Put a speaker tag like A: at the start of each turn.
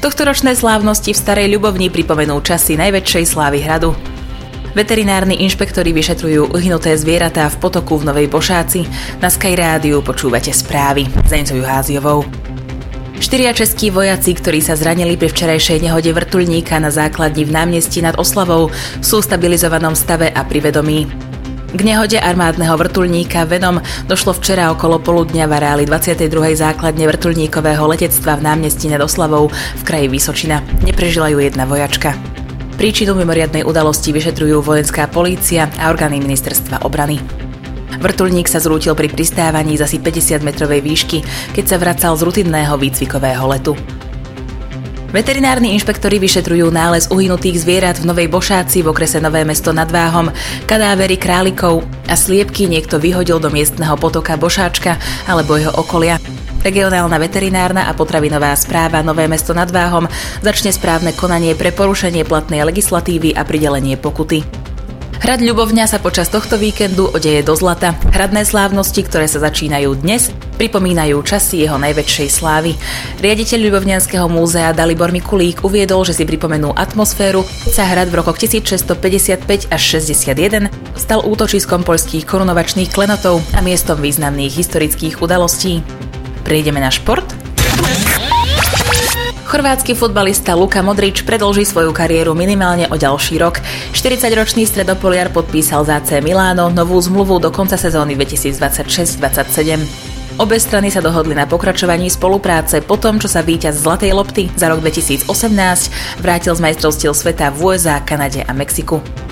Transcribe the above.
A: Tohtoročné slávnosti v Starej Ľubovni pripomenú časy najväčšej slávy hradu. Veterinárni inšpektori vyšetrujú uhynuté zvieratá v potoku v Novej Bošáci. Na Sky Rádiu počúvate správy s Denicou Juháziovou. 4 českí vojaci, ktorí sa zranili pri včerajšej nehode vrtuľníka na základni v Námestí nad Oslavou, sú v stabilizovanom stave a pri vedomí. K nehode armádneho vrtuľníka Venom došlo včera okolo poludňa v areáli 22. základne vrtuľníkového letectva v Námestí nad Oslavou v kraji Vysočina. Neprežila ju jedna vojačka. Príčinu mimoriadnej udalosti vyšetrujú vojenská polícia a orgány ministerstva obrany. Vrtuľník sa zrútil pri pristávaní z asi 50-metrovej výšky, keď sa vracal z rutinného výcvikového letu. Veterinárni inšpektori vyšetrujú nález uhynutých zvierat v Novej Bošáci v okrese Nové Mesto nad Váhom, kadávery králikov a sliepky niekto vyhodil do miestneho potoka Bošáčka alebo jeho okolia. Regionálna veterinárna a potravinová správa Nové Mesto nad Váhom začne správne konanie pre porušenie platnej legislatívy a pridelenie pokuty. Hrad Ľubovňa sa počas tohto víkendu odeje do zlata. Hradné slávnosti, ktoré sa začínajú dnes, pripomínajú časy jeho najväčšej slávy. Riaditeľ Ľubovňanského múzea Dalibor Mikulík uviedol, že si pripomenú atmosféru, keď sa hrad v rokoch 1655 až 61 stal útočiskom poľských korunovačných klenotov a miestom významných historických udalostí. Prejdeme na šport. Chorvátsky futbalista Luka Modrič predĺží svoju kariéru minimálne o ďalší rok. 40-ročný stredopoliar podpísal za AC Miláno novú zmluvu do konca sezóny 2026-27. Obe strany sa dohodli na pokračovaní spolupráce po tom, čo sa víťaz Zlatej lopty za rok 2018 vrátil z majstrovstiev sveta v USA, Kanade a Mexiku.